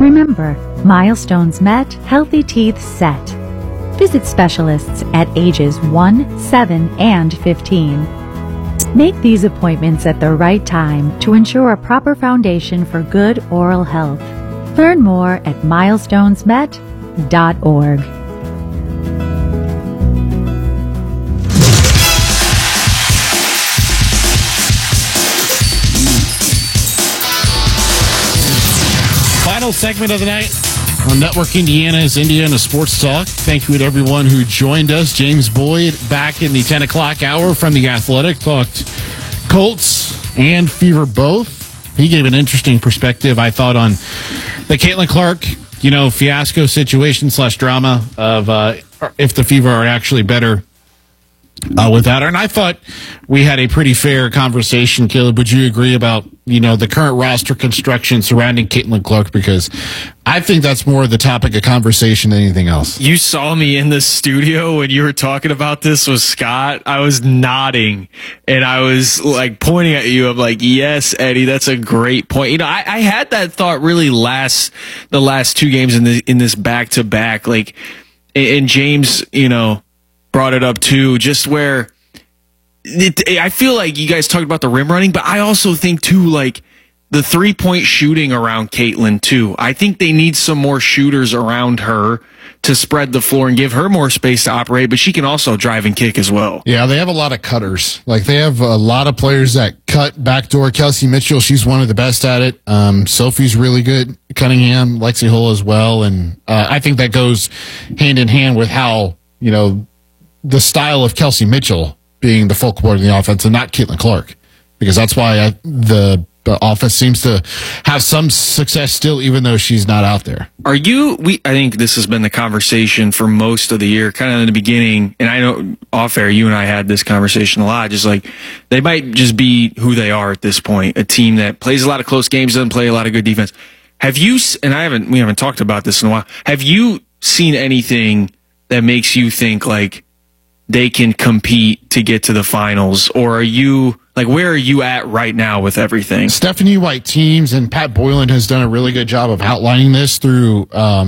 Remember, milestones met, healthy teeth set. Visit specialists at ages 1, 7, and 15. Make these appointments at the right time to ensure a proper foundation for good oral health. Learn more at milestonesmet.org. Final segment of the night on Network Indiana's Indiana Sports Talk. Thank you to everyone who joined us. James Boyd back in the 10 o'clock hour from The Athletic. Talked Colts and Fever both. He gave an interesting perspective, I thought, on the Caitlin Clark, fiasco situation / drama of if the Fever are actually better without her. And I thought we had a pretty fair conversation. Caleb, would you agree about, the current roster construction surrounding Caitlin Clark? Because I think that's more the topic of conversation than anything else. You saw me in the studio when you were talking about this with Scott. I was nodding and I was like pointing at you. I'm like, yes, Eddie, that's a great point. I had that thought really the last two games in this back to back, like, and James, brought it up too, just where I feel like you guys talked about the rim running, but I also think too, like the 3-point shooting around Caitlin too. I think they need some more shooters around her to spread the floor and give her more space to operate, but she can also drive and kick as well. Yeah, they have a lot of cutters. Like they have a lot of players that cut backdoor. Kelsey Mitchell, she's one of the best at it. Sophie's really good. Cunningham, Lexi Hull as well. And I think that goes hand in hand with how, the style of Kelsey Mitchell being the focal point of the offense and not Caitlin Clark, because that's why the offense seems to have some success still, even though she's not out there. I think this has been the conversation for most of the year, kind of in the beginning, and I know off air, you and I had this conversation a lot, just like they might just be who they are at this point, a team that plays a lot of close games, doesn't play a lot of good defense. Have you, and we haven't talked about this in a while, have you seen anything that makes you think like they can compete to get to the finals? Or are you, like, where are you at right now with everything? Stephanie White teams, and Pat Boylan has done a really good job of outlining this through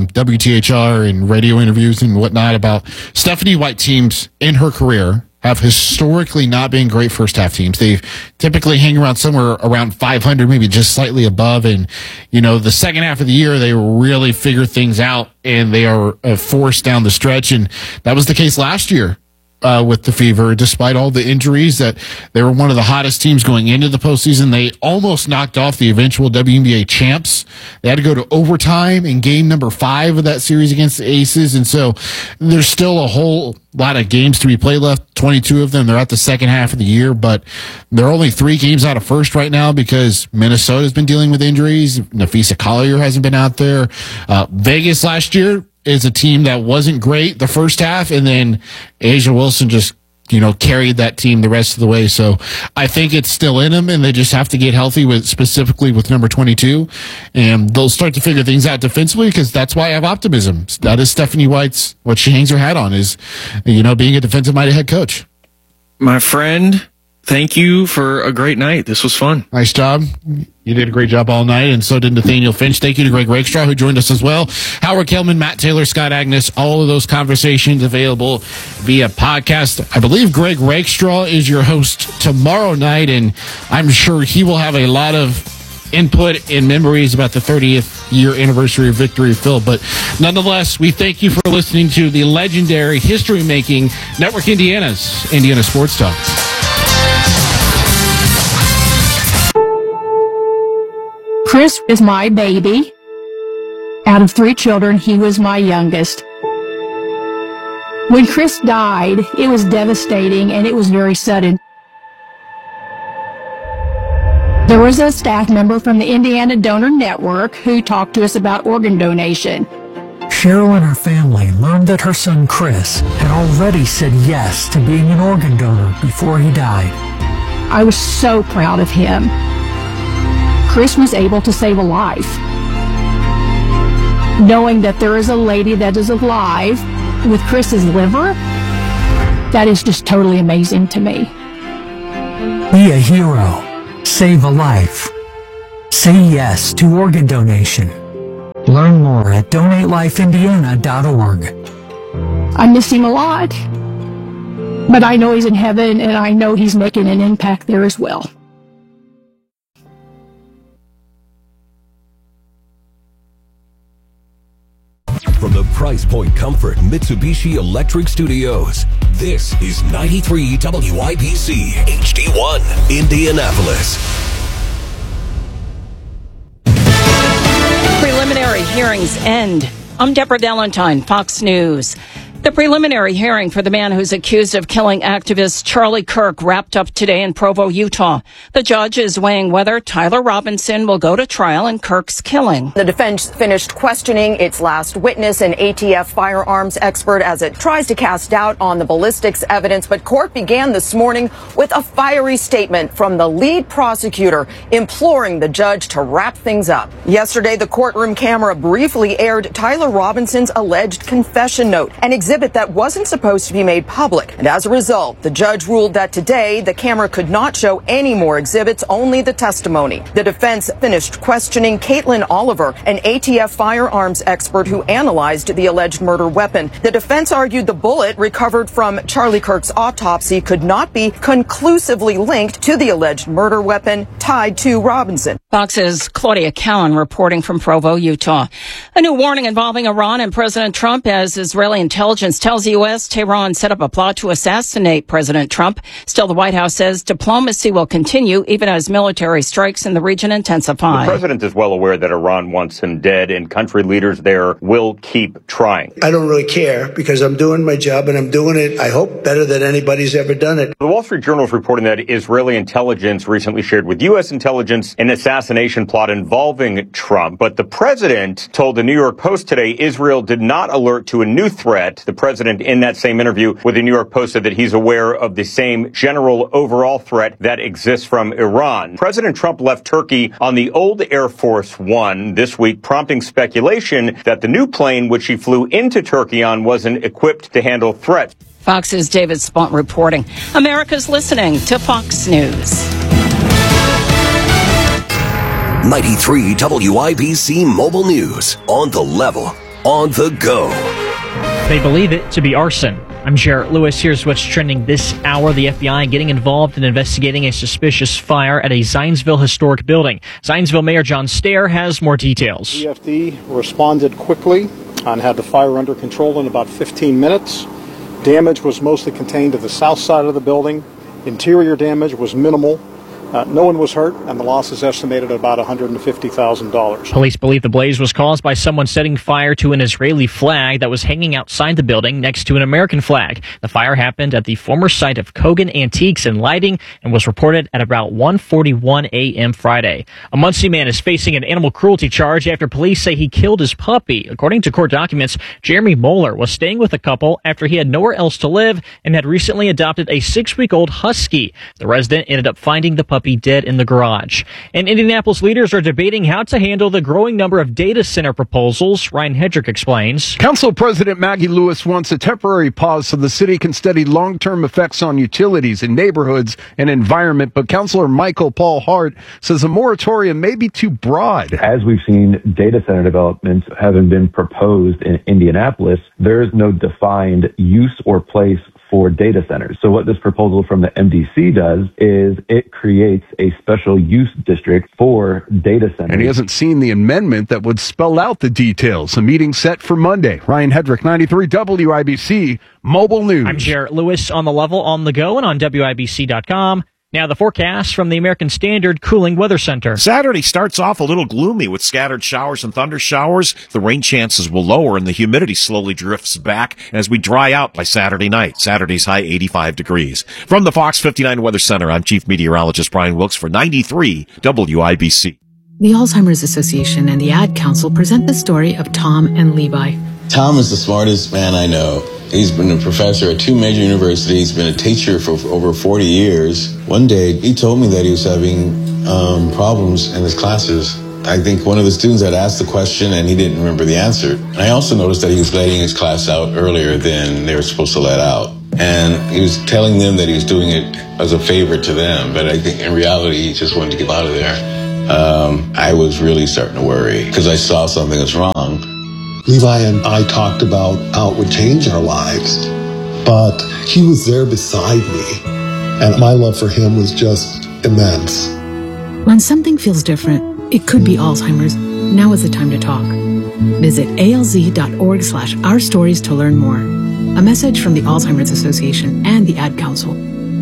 WTHR and radio interviews and whatnot about Stephanie White teams in her career have historically not been great first half teams. They typically hang around somewhere around 500, maybe just slightly above. And, the second half of the year, they really figure things out and they are forced down the stretch. And that was the case last year. With the Fever, despite all the injuries, that they were one of the hottest teams going into the postseason. They almost knocked off the eventual WNBA champs. They had to go to overtime in game number 5 of that series against the Aces. And so there's still a whole lot of games to be played left, 22 of them. They're at the second half of the year, but they're only 3 games out of first right now because Minnesota's been dealing with injuries. Nafisa Collier hasn't been out there. Vegas last year is a team that wasn't great the first half, and then Asia Wilson just, carried that team the rest of the way. So I think it's still in them, and they just have to get healthy specifically with number 22, and they'll start to figure things out defensively, because that's why I have optimism. That is Stephanie White's, what she hangs her hat on is, being a defensive-minded head coach. My friend, thank you for a great night. This was fun. Nice job. You did a great job all night, and so did Nathaniel Finch. Thank you to Greg Rakestraw, who joined us as well. Howard Kelman, Matt Taylor, Scott Agnes, all of those conversations available via podcast. I believe Greg Rakestraw is your host tomorrow night, and I'm sure he will have a lot of input and memories about the 30th year anniversary of Victory Phil. But nonetheless, we thank you for listening to the legendary, history-making Network Indiana's Indiana Sports Talk. Chris is my baby. Out of 3 children, he was my youngest. When Chris died, it was devastating and it was very sudden. There was a staff member from the Indiana Donor Network who talked to us about organ donation. Cheryl and her family learned that her son Chris had already said yes to being an organ donor before he died. I was so proud of him. Chris was able to save a life. Knowing that there is a lady that is alive with Chris's liver, that is just totally amazing to me. Be a hero. Save a life. Say yes to organ donation. Learn more at donatelifeindiana.org. I miss him a lot, but I know he's in heaven, and I know he's making an impact there as well. From the Price Point Comfort Mitsubishi Electric Studios, this is 93 WIBC HD1 Indianapolis. Preliminary hearings end. I'm Deborah Valentine, Fox News. The preliminary hearing for the man who's accused of killing activist Charlie Kirk wrapped up today in Provo, Utah. The judge is weighing whether Tyler Robinson will go to trial in Kirk's killing. The defense finished questioning its last witness, an ATF firearms expert, as it tries to cast doubt on the ballistics evidence. But court began this morning with a fiery statement from the lead prosecutor imploring the judge to wrap things up. Yesterday, the courtroom camera briefly aired Tyler Robinson's alleged confession note, an exhibit that wasn't supposed to be made public. And as a result, the judge ruled that today the camera could not show any more exhibits, only the testimony. The defense finished questioning Caitlin Oliver, an ATF firearms expert who analyzed the alleged murder weapon. The defense argued the bullet recovered from Charlie Kirk's autopsy could not be conclusively linked to the alleged murder weapon tied to Robinson. Fox's Claudia Cowan reporting from Provo, Utah. A new warning involving Iran and President Trump as Israeli intelligence tells the U.S. Tehran set up a plot to assassinate President Trump. Still, the White House says diplomacy will continue even as military strikes in the region intensify. The president is well aware that Iran wants him dead, and country leaders there will keep trying. I don't really care because I'm doing my job, and I'm doing it, I hope, better than anybody's ever done it. The Wall Street Journal is reporting that Israeli intelligence recently shared with U.S. intelligence an assassination plot involving Trump. But the president told the New York Post today Israel did not alert to a new threat. The president, in that same interview with the New York Post, said that he's aware of the same general overall threat that exists from Iran. President Trump left Turkey on the old Air Force One this week, prompting speculation that the new plane which he flew into Turkey on wasn't equipped to handle threats. Fox's David Spunt reporting. America's listening to Fox News. 93 WIBC Mobile News. On the level, on the go. They believe it to be arson. I'm Jarrett Lewis. Here's what's trending this hour. The FBI getting involved in investigating a suspicious fire at a Zionsville historic building. Zionsville Mayor John Stair has more details. EFD responded quickly and had the fire under control in about 15 minutes. Damage was mostly contained to the south side of the building. Interior damage was minimal. No one was hurt, and the loss is estimated at about $150,000. Police believe the blaze was caused by someone setting fire to an Israeli flag that was hanging outside the building next to an American flag. The fire happened at the former site of Kogan Antiques and Lighting and was reported at about 1:41 a.m. Friday. A Muncie man is facing an animal cruelty charge after police say he killed his puppy. According to court documents, Jeremy Moeller was staying with the couple after he had nowhere else to live and had recently adopted a 6-week-old husky. The resident ended up finding the puppy dead in the garage. And Indianapolis leaders are debating how to handle the growing number of data center proposals. Ryan Hedrick explains. Council President Maggie Lewis wants a temporary pause so the city can study long-term effects on utilities in neighborhoods and environment. But Councilor Michael Paul Hart says a moratorium may be too broad. As we've seen data center developments having been proposed in Indianapolis, there is no defined use or place for data centers. So what this proposal from the MDC does is it creates a special use district for data centers. And he hasn't seen the amendment that would spell out the details. A meeting set for Monday. Ryan Hedrick, 93 WIBC Mobile News. I'm Jarrett Lewis on the level, on the go, and on WIBC.com. Now the forecast from the American Standard Cooling Weather Center. Saturday starts off a little gloomy with scattered showers and thunder showers. The rain chances will lower and the humidity slowly drifts back as we dry out by Saturday night. Saturday's high 85 degrees. From the Fox 59 Weather Center, I'm Chief Meteorologist Brian Wilkes for 93 WIBC. The Alzheimer's Association and the Ad Council present the story of Tom and Levi. Tom is the smartest man I know. He's been a professor at 2 major universities, been a teacher for over 40 years. One day, he told me that he was having problems in his classes. I think one of the students had asked the question and he didn't remember the answer. And I also noticed that he was letting his class out earlier than they were supposed to let out. And he was telling them that he was doing it as a favor to them, but I think in reality, he just wanted to get out of there. I was really starting to worry because I saw something was wrong. Levi and I talked about how it would change our lives, but he was there beside me, and my love for him was just immense. When something feels different, it could be Alzheimer's. Now is the time to talk. Visit alz.org/ourstories to learn more. A message from the Alzheimer's Association and the Ad Council.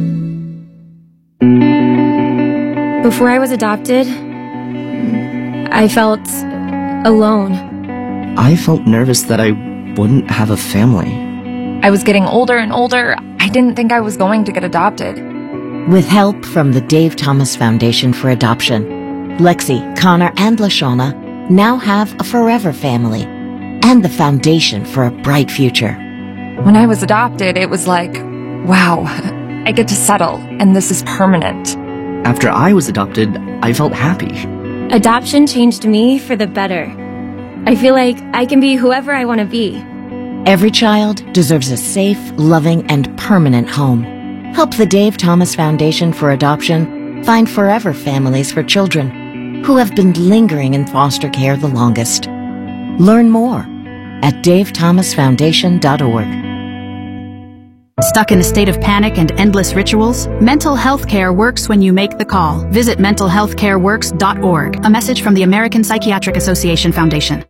Before I was adopted, I felt alone. I felt nervous that I wouldn't have a family. I was getting older and older. I didn't think I was going to get adopted. With help from the Dave Thomas Foundation for Adoption, Lexi, Connor, and LaShawna now have a forever family and the foundation for a bright future. When I was adopted, it was like, wow, I get to settle, and this is permanent. After I was adopted, I felt happy. Adoption changed me for the better. I feel like I can be whoever I want to be. Every child deserves a safe, loving, and permanent home. Help the Dave Thomas Foundation for Adoption find forever families for children who have been lingering in foster care the longest. Learn more at davethomasfoundation.org. Stuck in a state of panic and endless rituals? Mental health care works when you make the call. Visit mentalhealthcareworks.org. A message from the American Psychiatric Association Foundation.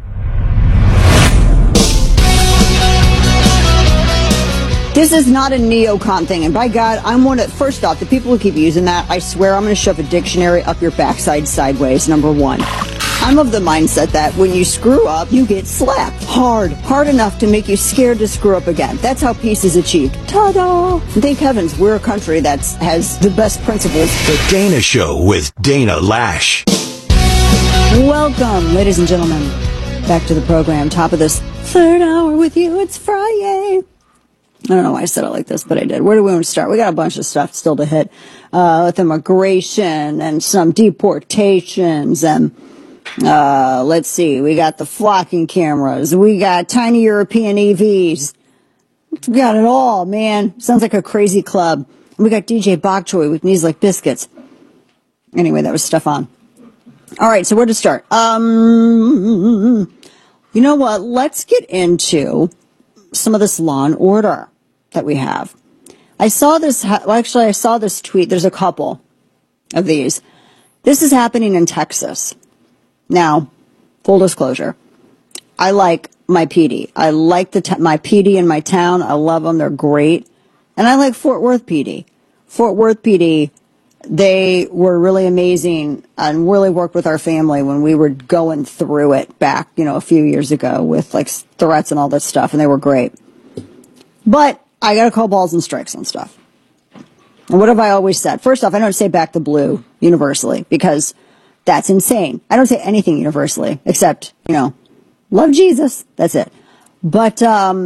This is not a neocon thing, and by God, I'm one of, first off, the people who keep using that, I swear I'm going to shove a dictionary up your backside sideways, number one. I'm of the mindset that when you screw up, you get slapped hard enough to make you scared to screw up again. That's how peace is achieved. Ta-da! And thank heavens we're a country that has the best principles. The Dana Show with Dana Lash. Welcome, ladies and gentlemen, back to the program. Top of this third hour with you. It's Friday. I don't know why I said it like this, but I did. Where do we want to start? We got a bunch of stuff still to hit with immigration and some deportations and let's see. We got the flocking cameras. We got tiny European EVs. We got it all, man. Sounds like a crazy club. We got DJ Bok Choy with knees like biscuits. Anyway, that was Stefan. All right, so where to start? You know what? Let's get into some of this Law and Order that we have. I saw this, I saw this tweet. There's a couple of these. This is happening in Texas. Now, full disclosure, I like my PD. I like my PD in my town. I love them. They're great. And I like Fort Worth PD. Fort Worth PD, they were really amazing and really worked with our family when we were going through it back, a few years ago with like threats and all that stuff. And they were great. But I got to call balls and strikes on stuff. And what have I always said? First off, I don't say back the blue universally because that's insane. I don't say anything universally except, love Jesus. That's it. But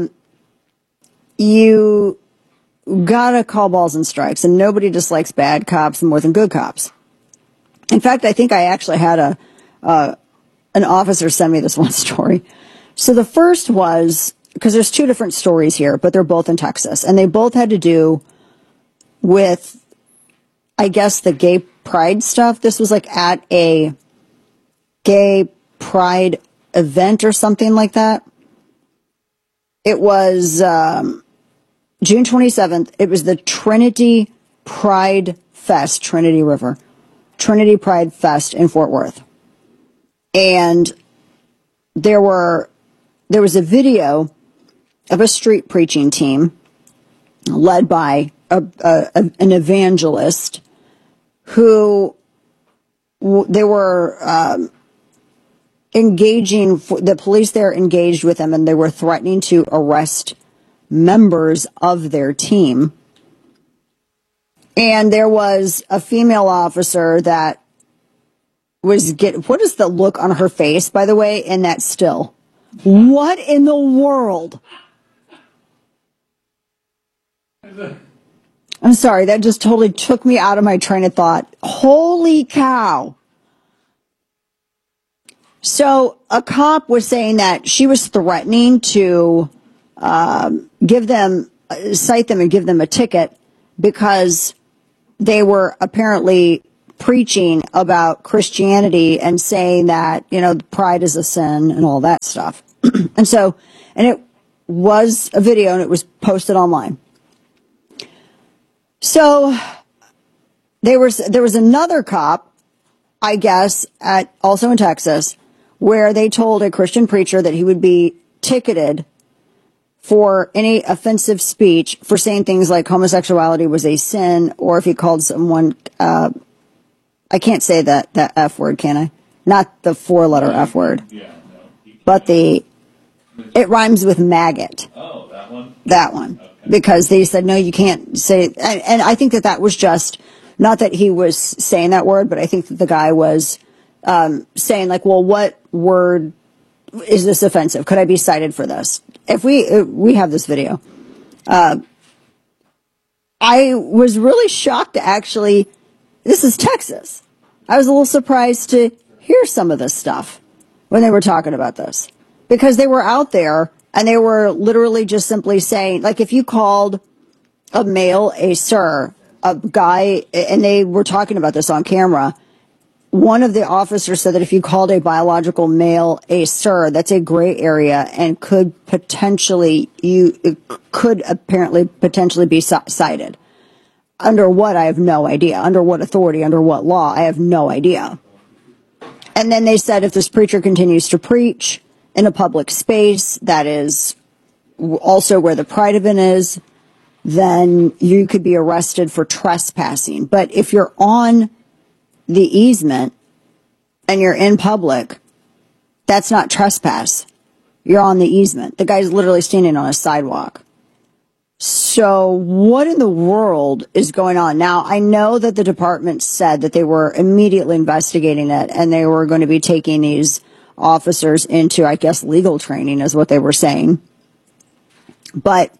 you got to call balls and strikes, and nobody dislikes bad cops more than good cops. In fact, I think I actually had an officer send me this one story. So the first was, because there's two different stories here, but they're both in Texas, and they both had to do with, I guess, the gay pride stuff. This was like at a gay pride event or something like that. It was June 27th. It was the Trinity Pride Fest, Trinity River, Trinity Pride Fest in Fort Worth. And there was a video of a street preaching team led by an evangelist who they were engaging, the police there engaged with them, and they were threatening to arrest members of their team. And there was a female officer that was what is the look on her face, by the way, in that still? What in the world? I'm sorry, that just totally took me out of my train of thought. Holy cow. So a cop was saying that she was threatening to cite them and give them a ticket because they were apparently preaching about Christianity and saying that, you know, pride is a sin and all that stuff. And it was a video and it was posted online. So there was another cop, I guess, also in Texas, where they told a Christian preacher that he would be ticketed for any offensive speech for saying things like homosexuality was a sin, or if he called someone, I can't say that F word, can I? Not the 4-letter F word, but it rhymes with maggot. Oh, that one? That one. Okay. Because they said, no, you can't say, and I think that was just, not that he was saying that word, but I think that the guy was saying like, well, what word is this offensive? Could I be cited for this? If we have this video. I was really shocked to actually, this is Texas. I was a little surprised to hear some of this stuff when they were talking about this, because they were out there and they were literally just simply saying, like, if you called a male a sir, a guy, and they were talking about this on camera, one of the officers said that if you called a biological male a sir, that's a gray area and could potentially be cited. Under what? I have no idea. Under what authority? Under what law? I have no idea. And then they said if this preacher continues to preach in a public space, that is also where the pride event is, then you could be arrested for trespassing. But if you're on the easement and you're in public, that's not trespass. You're on the easement. The guy's literally standing on a sidewalk. So what in the world is going on? Now, I know that the department said that they were immediately investigating it and they were going to be taking these officers into, I guess, legal training is what they were saying. But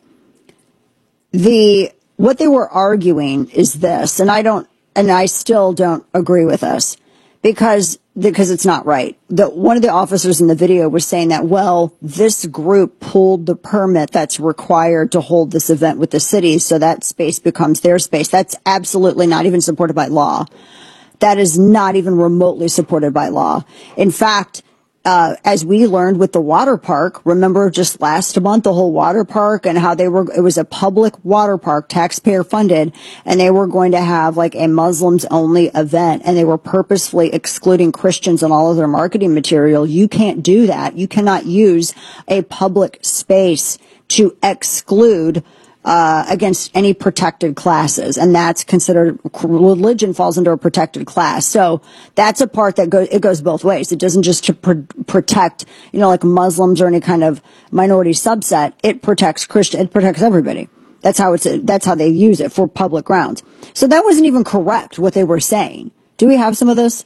what they were arguing is this, and I still don't agree with this because it's not right. One of the officers in the video was saying that, well, this group pulled the permit that's required to hold this event with the city, so that space becomes their space. That's absolutely not even supported by law. That is not even remotely supported by law. In fact, as we learned with the water park, remember just last month, the whole water park and how it was a public water park, taxpayer funded, and they were going to have like a Muslims only event, and they were purposefully excluding Christians in all of their marketing material. You can't do that. You cannot use a public space to exclude against any protected classes, and that's considered, religion falls under a protected class. So that's a part that goes both ways. It doesn't just to protect, like Muslims or any kind of minority subset. It protects it protects everybody. That's how they use it for public grounds. So that wasn't even correct what they were saying. Do we have some of this?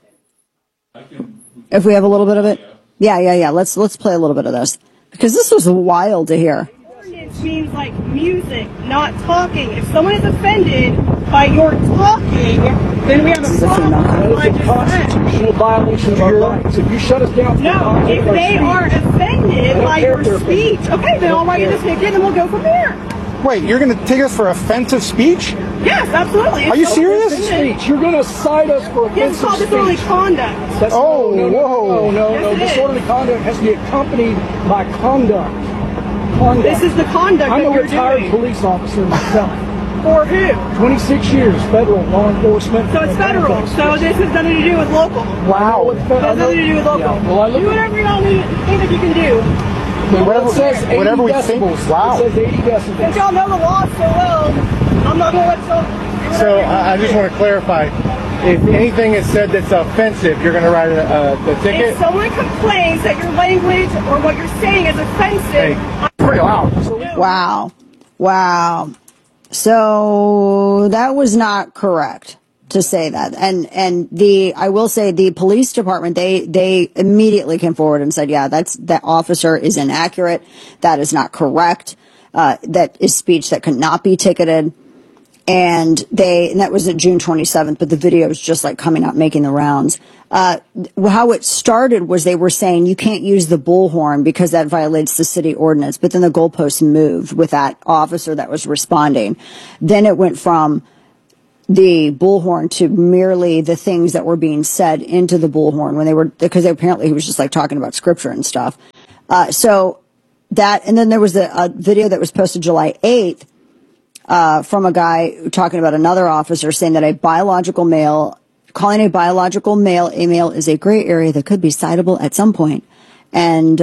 If we have a little bit of it? Yeah. Let's play a little bit of this, because this was wild to hear. Means like music, not talking. If someone is offended by your talking, then we have a problem. That is a constitutional violation of our rights. If you shut us down, no. If they are offended by your speech, okay, then I'll write you the ticket and then we'll go from there. Wait, you're going to take us for offensive speech? Yes, absolutely. Are you serious? Speech. You're going to cite us for offensive speech. It's called disorderly conduct. No. Disorderly conduct has to be accompanied by conduct. This is the conduct I'm that you're a retired doing. police officer myself. For who? 26 years, federal law enforcement. So it's federal. So this has nothing to do with local. Wow. It has nothing to do with local. Yeah. Well, do whatever you all think that you can do. Whatever we think. Wow. It says 80 decibels. Since y'all know the law so well, I'm not going to let y'all. So I just want to clarify. If anything is said that's offensive, you're going to write a ticket? If someone complains that your language or what you're saying is offensive, pretty loud. Wow. So that was not correct to say that. And I will say the police department, they immediately came forward and said, yeah, that officer is inaccurate. That is not correct. That is speech that could not be ticketed. And that was at June 27th, but the video is just like coming out, making the rounds. How it started was they were saying you can't use the bullhorn because that violates the city ordinance. But then the goalposts moved with that officer that was responding. Then it went from the bullhorn to merely the things that were being said into the bullhorn when they were, because apparently he was just like talking about scripture and stuff. So that, and then there was a video that was posted July 8th, from a guy talking about another officer saying that calling a biological male a male is a gray area that could be citable at some point. And,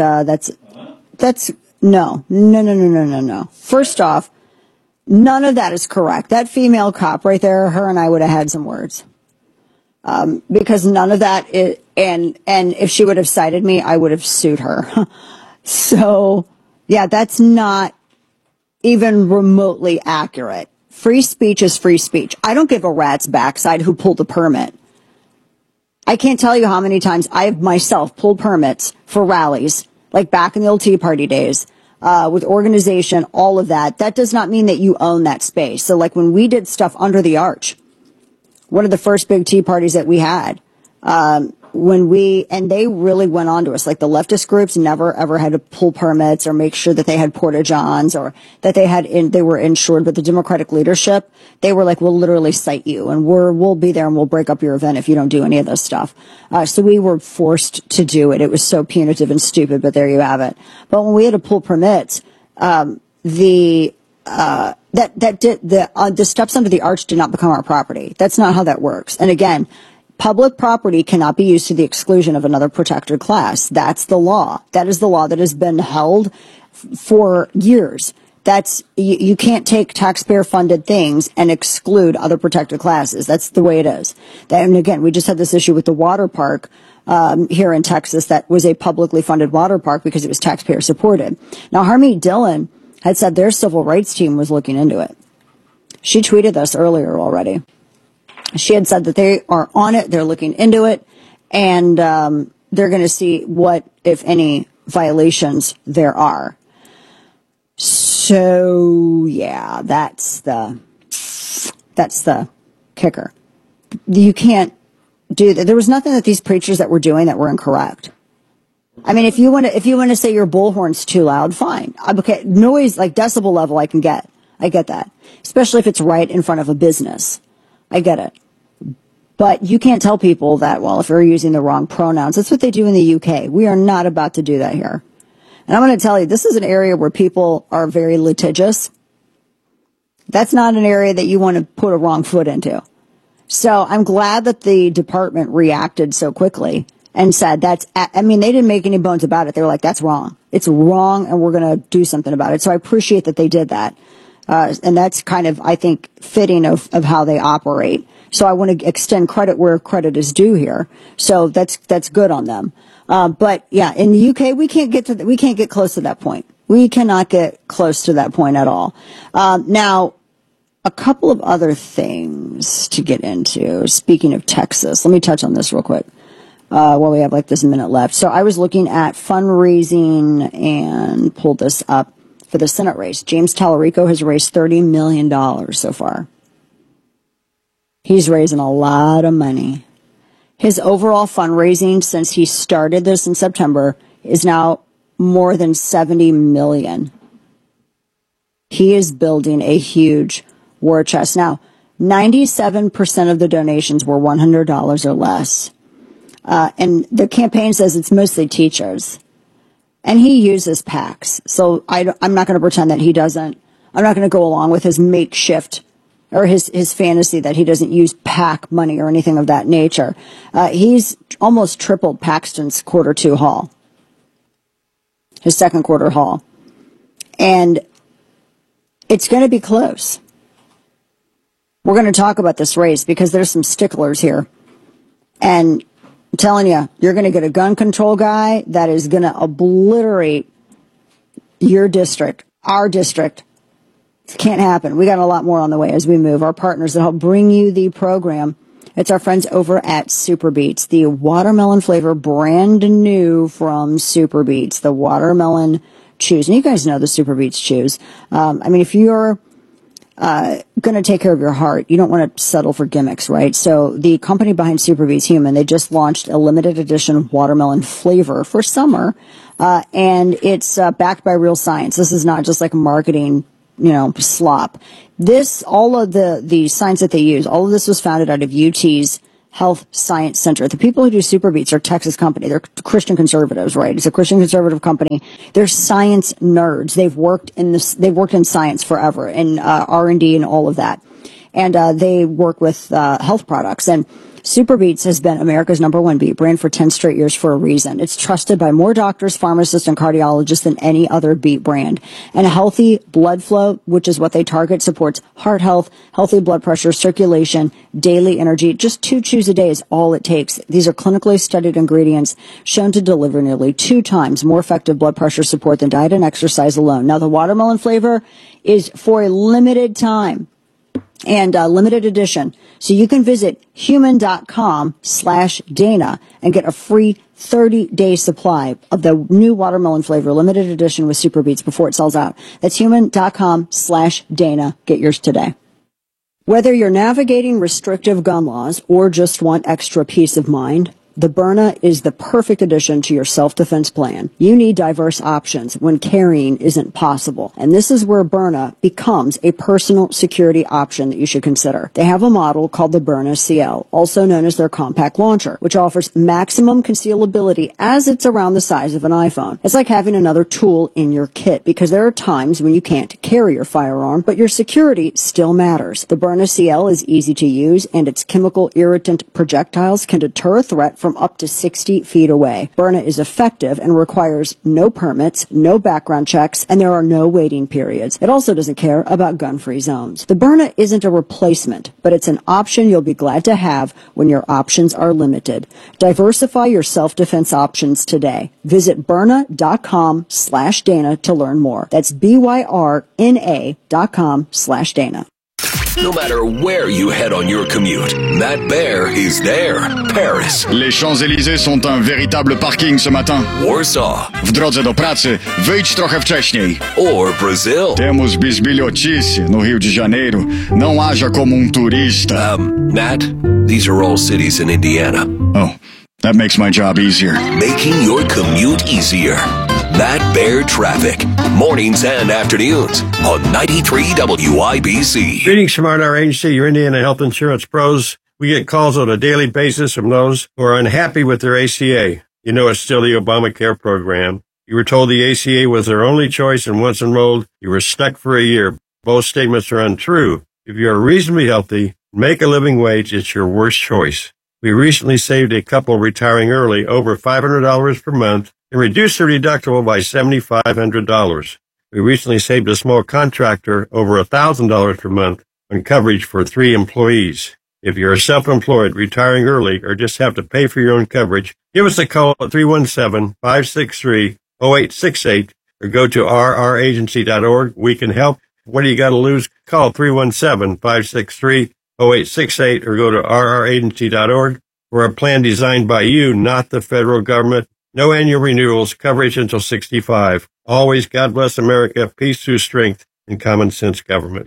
no. First off, none of that is correct. That female cop right there, her and I would have had some words. Because none of that is, and if she would have cited me, I would have sued her. So, yeah, that's not even remotely accurate. Free speech is free speech. I don't give a rat's backside who pulled the permit. I can't tell you how many times I've myself pulled permits for rallies, like back in the old Tea Party days, with organization, all of that. That does not mean that you own that space. So like when we did stuff under the arch, one of the first big Tea Parties that we had, and they really went on to us, like the leftist groups never ever had to pull permits or make sure that they had porta-johns or that they were insured, but the Democratic leadership, they were like, we'll literally cite you and we'll be there and we'll break up your event if you don't do any of this stuff. So we were forced to do it. It was so punitive and stupid, but there you have it. But when we had to pull permits, the steps under the arch did not become our property. That's not how that works. And again, public property cannot be used to the exclusion of another protected class. That's the law. That is the law that has been held for years. You can't take taxpayer funded things and exclude other protected classes. That's the way it is. And again, we just had this issue with the water park here in Texas that was a publicly funded water park because it was taxpayer supported. Now, Harmeet Dillon had said their civil rights team was looking into it. She tweeted this earlier already. She had said that they are on it, they're looking into it, and they're going to see what, if any, violations there are. So, yeah, that's the kicker. You can't do that. There was nothing that these preachers that were doing that were incorrect. I mean, if you want to say your bullhorn's too loud, fine. Okay, noise, like decibel level, I get that. Especially if it's right in front of a business. I get it. But you can't tell people that, well, if you're using the wrong pronouns, that's what they do in the UK. We are not about to do that here. And I'm going to tell you, this is an area where people are very litigious. That's not an area that you want to put a wrong foot into. So I'm glad that the department reacted so quickly and said they didn't make any bones about it. They were like, that's wrong. It's wrong, and we're going to do something about it. So I appreciate that they did that. And that's kind of, I think, fitting of how they operate. So I want to extend credit where credit is due here. So that's good on them. But yeah, in the UK, we can't get close to that point. We cannot get close to that point at all. Now, a couple of other things to get into. Speaking of Texas, let me touch on this real quick. While we have like this minute left. So I was looking at fundraising and pulled this up for the Senate race. James Tallarico has raised $30 million so far. He's raising a lot of money. His overall fundraising since he started this in September is now more than $70 million. He is building a huge war chest. Now, 97% of the donations were $100 or less. And the campaign says it's mostly teachers. And he uses PACs. So I'm not going to pretend that he doesn't. I'm not going to go along with his makeshift or his fantasy that he doesn't use PAC money or anything of that nature. He's almost tripled Paxton's Q2 haul. His second quarter haul. And it's going to be close. We're going to talk about this race because there's some sticklers here. And I'm telling you, you're going to get a gun control guy that is going to obliterate your district, our district. It can't happen. We got a lot more on the way as we move. Our partners that help bring you the program. It's our friends over at Super Beets, the watermelon flavor, brand new from Super Beets, the watermelon chews. And you guys know the Super Beets chews. If you're going to take care of your heart, you don't want to settle for gimmicks, right? So the company behind Super Beets Human, they just launched a limited edition watermelon flavor for summer, and it's backed by real science. This is not just like marketing slop. All of the science that they use, all of this was founded out of UT's Health Science Center. The people who do Super Beets are a Texas company. They're Christian conservatives, right? It's a Christian conservative company. They're science nerds. They've worked in science forever, in R&D and all of that. And they work with health products. And Super Beets has been America's #1 beet brand for 10 straight years for a reason. It's trusted by more doctors, pharmacists, and cardiologists than any other beet brand. And a healthy blood flow, which is what they target, supports heart health, healthy blood pressure, circulation, daily energy. Just 2 chews a day is all it takes. These are clinically studied ingredients shown to deliver nearly 2 times more effective blood pressure support than diet and exercise alone. Now, the watermelon flavor is for a limited time and limited edition. So you can visit human.com/Dana and get a free 30-day supply of the new watermelon flavor limited edition with Super Beets before it sells out. That's human.com/Dana. Get yours today. Whether you're navigating restrictive gun laws or just want extra peace of mind, the Byrna is the perfect addition to your self-defense plan. You need diverse options when carrying isn't possible. And this is where Byrna becomes a personal security option that you should consider. They have a model called the Byrna CL, also known as their compact launcher, which offers maximum concealability as it's around the size of an iPhone. It's like having another tool in your kit because there are times when you can't carry your firearm, but your security still matters. The Byrna CL is easy to use, and its chemical irritant projectiles can deter a threat from up to 60 feet away. Byrna is effective and requires no permits, no background checks, and there are no waiting periods. It also doesn't care about gun-free zones. The Byrna isn't a replacement, but it's an option you'll be glad to have when your options are limited. Diversify your self-defense options today. Visit Byrna.com/Dana to learn more. That's BYRNA.com/Dana. No matter where you head on your commute, Matt Bear is there. Paris. Les Champs-Élysées są un véritable parking ce matin. Warsaw. W drodze do pracy wyjdź trochę wcześniej. Or Brazil. Temos bisbilhotice no Rio de Janeiro. Não haja como turista. Matt, these are all cities in Indiana. Oh, that makes my job easier. Making your commute easier. Matt Bear Traffic. Mornings and afternoons on 93 WIBC. Greetings from our agency, your Indiana Health Insurance Pros. We get calls on a daily basis from those who are unhappy with their ACA. You know it's still the Obamacare program. You were told the ACA was their only choice, and once enrolled, you were stuck for a year. Both statements are untrue. If you are reasonably healthy, make a living wage, it's your worst choice. We recently saved a couple retiring early over $500 per month and reduced their deductible by $7,500. We recently saved a small contractor over $1,000 per month on coverage for 3 employees. If you're self-employed, retiring early, or just have to pay for your own coverage, give us a call at 317-563-0868 or go to rragency.org. We can help. What do you got to lose? Call 317-563-0868 or go to rragency.org for a plan designed by you, not the federal government. No annual renewals, coverage until 65. Always God bless America, peace through strength, and common sense government.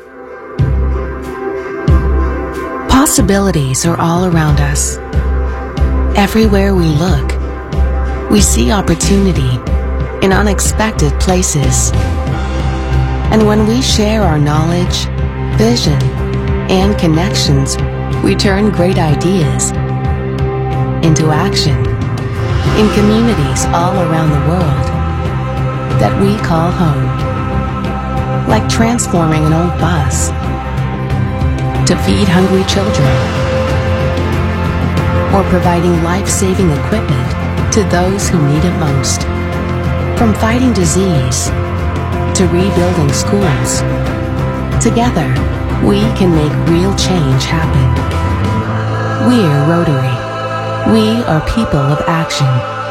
Possibilities are all around us. Everywhere we look, we see opportunity in unexpected places. And when we share our knowledge, vision, and connections, we turn great ideas into action in communities all around the world that we call home. Like transforming an old bus to feed hungry children, or providing life-saving equipment to those who need it most. From fighting disease to rebuilding schools, together we can make real change happen. We're Rotary. We are people of action.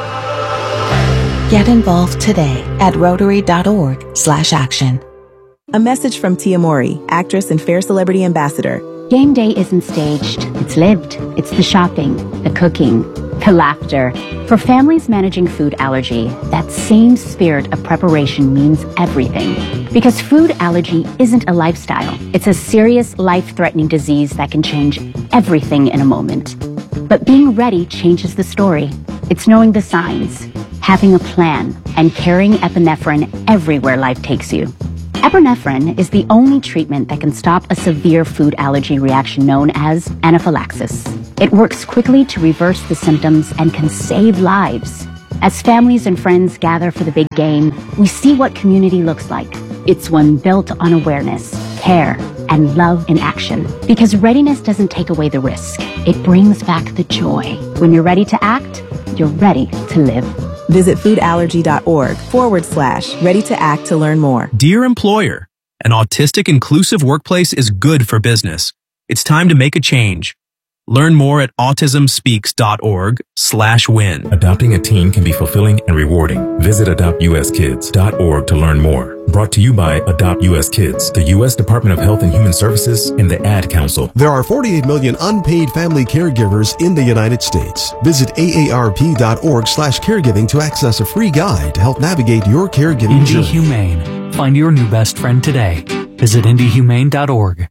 Get involved today at Rotary.org/action. A message from Tia Mori, actress and Fair Celebrity Ambassador. Game day isn't staged, it's lived. It's the shopping, the cooking, the laughter. For families managing food allergy, that same spirit of preparation means everything. Because food allergy isn't a lifestyle. It's a serious, life-threatening disease that can change everything in a moment. But being ready changes the story. It's knowing the signs, having a plan, and carrying epinephrine everywhere life takes you. Epinephrine is the only treatment that can stop a severe food allergy reaction known as anaphylaxis. It works quickly to reverse the symptoms and can save lives. As families and friends gather for the big game, we see what community looks like. It's one built on awareness, care, and love in action. Because readiness doesn't take away the risk. It brings back the joy. When you're ready to act, you're ready to live. Visit foodallergy.org/ready to act to learn more. Dear employer, an autistic inclusive workplace is good for business. It's time to make a change. Learn more at autismspeaks.org/win. Adopting a teen can be fulfilling and rewarding. Visit adoptuskids.org to learn more. Brought to you by Adopt US Kids, the U.S. Department of Health and Human Services, and the Ad Council. There are 48 million unpaid family caregivers in the United States. Visit aarp.org/caregiving to access a free guide to help navigate your caregiving Indie journey. Humane. Find your new best friend today. Visit indiehumane.org.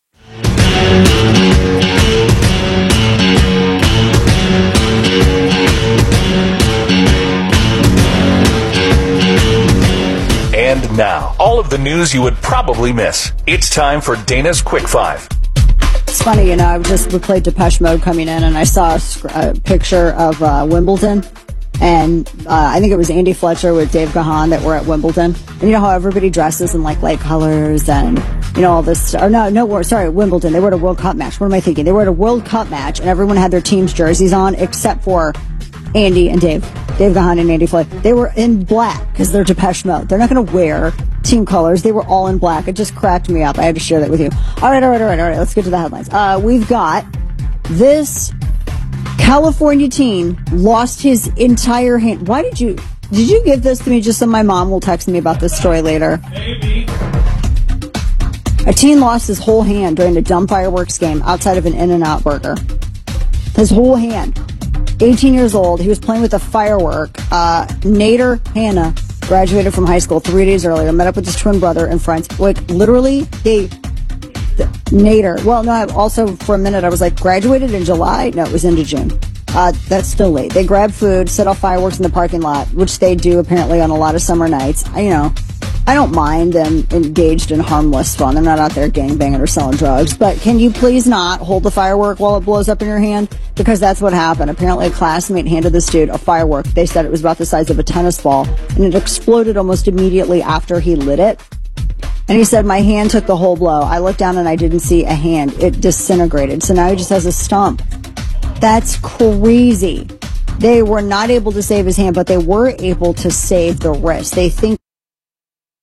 And now, all of the news you would probably miss. It's time for Dana's Quick Five. It's funny, we played Depeche Mode coming in, and I saw a picture of Wimbledon, and I think it was Andy Fletcher with Dave Gahan that were at Wimbledon. And you know how everybody dresses in like light colors and all this. Wimbledon. They were at a World Cup match. What am I thinking? They were at a World Cup match, and everyone had their team's jerseys on except for Andy and Dave Gahan and Andy Fletcher. They were in black because they're Depeche Mode. They're not going to wear team colors. They were all in black. It just cracked me up. I had to share that with you. All right. Let's get to the headlines. We've got this California teen lost his entire hand. Why did you give this to me just so my mom will text me about this story later? Maybe. A teen lost his whole hand during a dumb fireworks game outside of an In-N-Out burger. His whole hand. 18 years old. He was playing with a firework. Nader Hanna graduated from high school 3 days earlier, met up with his twin brother and friends. Nader. Well, no, also for a minute I was like, graduated in July? No, it was into June. That's still late. They grabbed food, set off fireworks in the parking lot, which they do apparently on a lot of summer nights. I don't mind them engaged in harmless fun. They're not out there gangbanging or selling drugs. But can you please not hold the firework while it blows up in your hand? Because that's what happened. Apparently a classmate handed this dude a firework. They said it was about the size of a tennis ball, and it exploded almost immediately after he lit it. And he said, my hand took the whole blow. I looked down and I didn't see a hand. It disintegrated. So now he just has a stump. That's crazy. They were not able to save his hand, but they were able to save the wrist. They think